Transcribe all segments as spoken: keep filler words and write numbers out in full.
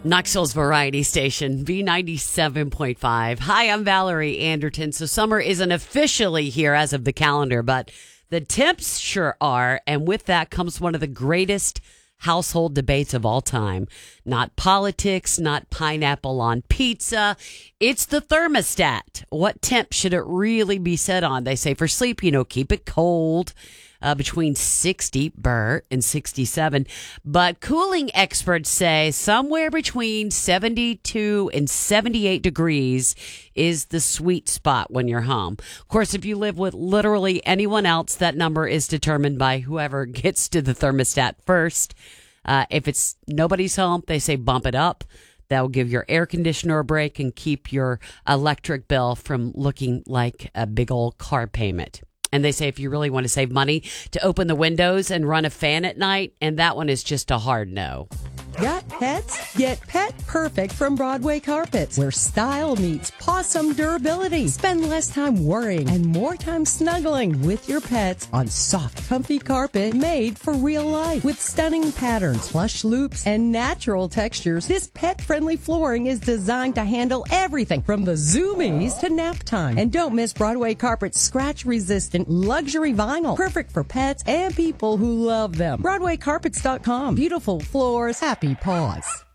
Knoxville's Variety Station, B ninety-seven point five. Hi, I'm Valerie Anderton. So summer isn't officially here as of the calendar, but the temps sure are. And with that comes one of the greatest household debates of all time. Not politics, not pineapple on pizza. It's the thermostat. What temp should it really be set on? They say for sleep, you know, keep it cold. Uh, between sixty, burr, and sixty-seven. But cooling experts say somewhere between seventy-two and seventy-eight degrees is the sweet spot when you're home. Of course, if you live with literally anyone else, that number is determined by whoever gets to the thermostat first. Uh, if it's nobody's home, they say bump it up. That will give your air conditioner a break and keep your electric bill from looking like a big old car payment. And they say if you really want to save money, to open the windows and run a fan at night. And that one is just a hard no. Got pets? Get Pet Perfect from Broadway Carpets, where style meets possum durability. Spend less time worrying and more time snuggling with your pets on soft, comfy carpet made for real life. With stunning patterns, plush loops, and natural textures, this pet-friendly flooring is designed to handle everything from the zoomies to nap time. And don't miss Broadway Carpet's scratch-resistant luxury vinyl, perfect for pets and people who love them. Broadway Carpets dot com. Beautiful floors, happy paws.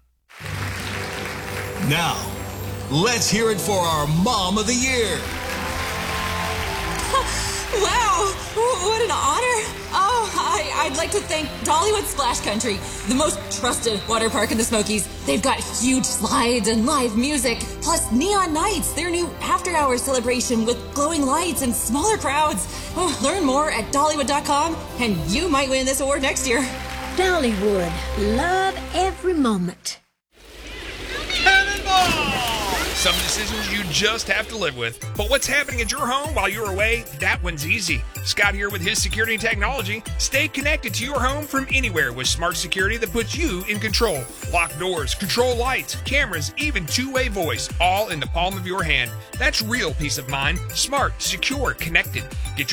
Now, let's hear it for our Mom of the Year. Wow, what an honor. Oh, I, I'd like to thank Dollywood Splash Country, the most trusted water park in the Smokies. They've got huge slides and live music, plus Neon Nights, their new after-hours celebration with glowing lights and smaller crowds. Oh, learn more at Dollywood dot com, and you might win this award next year. Dollywood. Love every moment. Cannonball! Some decisions you just have to live with. But what's happening at your home while you're away? That one's easy. Scott here with his security technology. Stay connected to your home from anywhere with smart security that puts you in control. Lock doors, control lights, cameras, even two-way voice, all in the palm of your hand. That's real peace of mind. Smart, secure, connected. Get